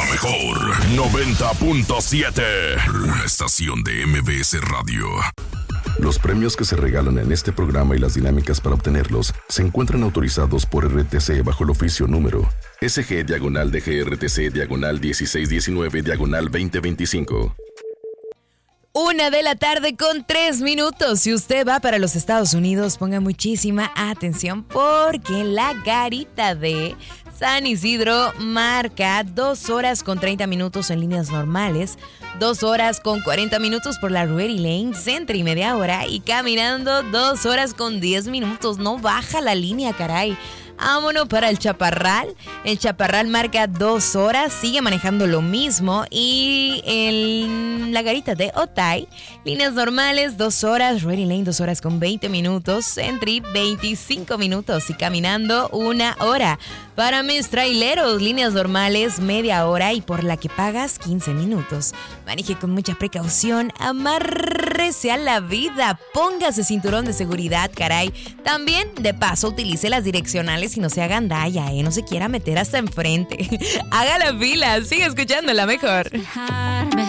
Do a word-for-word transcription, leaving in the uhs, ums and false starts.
mejor noventa punto siete. Una estación de M B S Radio. Los premios que se regalan en este programa y las dinámicas para obtenerlos se encuentran autorizados por R T C bajo el oficio número S G diagonal D G R T C diagonal dieciséis diecinueve diagonal veinte veinticinco. Una de la tarde con tres minutos. Si usted va para los Estados Unidos, ponga muchísima atención porque la garita de San Isidro marca dos horas con treinta minutos en líneas normales, dos horas con cuarenta minutos por la Ready Lane, Centro y media hora, y caminando dos horas con diez minutos. No baja la línea, caray. Vámonos para el Chaparral. El Chaparral marca dos horas, sigue manejando lo mismo. Y en la garita de Otay, líneas normales, dos horas. Ready Lane, dos horas con veinte minutos. Sentry, veinticinco minutos. Y caminando, una hora. Para mis traileros, líneas normales, media hora. Y por la que pagas, quince minutos. Maneje con mucha precaución. Amárrese a la vida. Póngase cinturón de seguridad, caray. También, de paso, utilice las direccionales y no se haga gandalla, ¿eh? No se quiera meter hasta enfrente. Haga la fila, sigue escuchando la mejor.